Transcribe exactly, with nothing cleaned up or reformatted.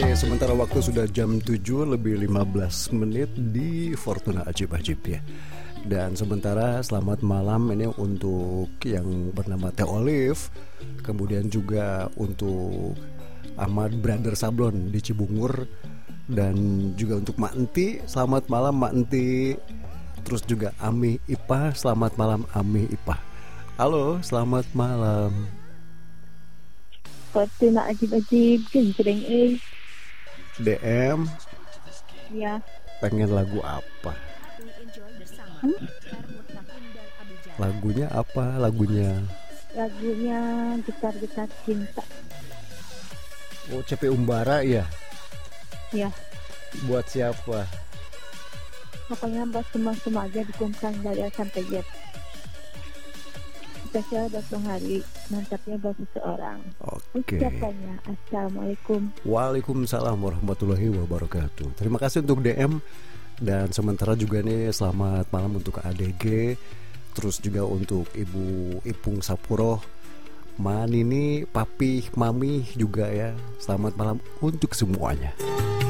Oke, sementara waktu sudah jam tujuh lebih lima belas menit di Fortuna Ajib-Ajib ya. Dan sementara selamat malam ini untuk yang bernama Teh Olive, kemudian juga untuk Ahmad Brother Sablon di Cibungur, dan juga untuk Mak Enti, selamat malam Mak Enti. Terus juga Ami Ipa, selamat malam Ami Ipa. Halo, selamat malam. Fortuna Ajib-Ajib, sering eh. D M, Ya. pengen lagu apa? Hmm? Lagunya apa? Lagunya? Lagunya Gitar-Gitar Cinta. Oh, C P Umbara ya? Ya. Buat siapa? Pokoknya buat semua-semua aja dikumpulkan dari A sampai Z. Spesial buat Bang Hari, mantapnya buat seseorang. Oke. Ucapannya Assalamualaikum. Waalaikumsalam warahmatullahi wabarakatuh. Terima kasih untuk D M. Dan sementara juga nih selamat malam untuk A D G. Terus juga untuk Ibu Ipung Sapuro, Manini, Papi, Mami juga ya. Selamat malam untuk semuanya.